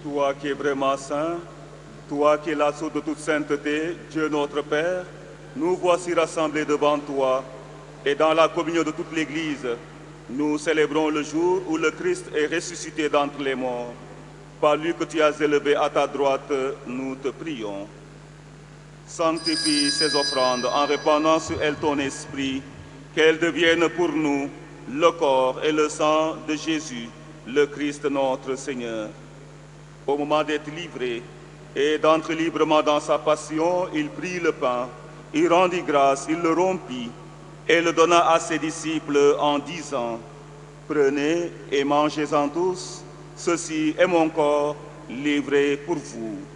Toi qui es vraiment saint, toi qui es la source de toute sainteté, Dieu notre Père, nous voici rassemblés devant toi et dans la communion de toute l'Église, nous célébrons le jour où le Christ est ressuscité d'entre les morts. Par lui que tu as élevé à ta droite, nous te prions. Sanctifie ces offrandes en répandant sur elles ton esprit, qu'elles deviennent pour nous le corps et le sang de Jésus, le Christ notre Seigneur. Au moment d'être livré et d'entrer librement dans sa passion, il prit le pain, il rendit grâce, il le rompit et le donna à ses disciples en disant: Prenez et mangez-en tous, ceci est mon corps livré pour vous.